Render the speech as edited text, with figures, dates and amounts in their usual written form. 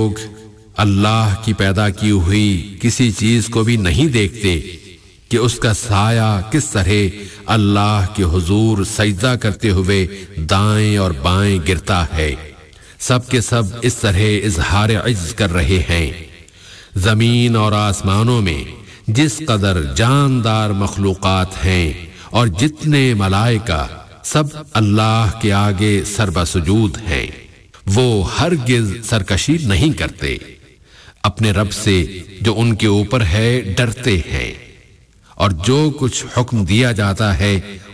लोग अल्लाह की पैदा की हुई किसी चीज को भी नहीं देखते कि उसका साया किस तरह अल्लाह के हुजूर सजदा करते हुए दाएं और बाएं गिरता है। सब के सब इस तरह इजहार इज्ज कर रहे हैं। जमीन और आसमानों में जिस कदर जानदार मखलूकात हैं और जितने मलाइका सब अल्लाह के आगे सरबसुजूद हैं, वो हरगिज सरकशी नहीं करते। अपने रब से जो उनके ऊपर है डरते हैं और जो कुछ हुक्म दिया जाता है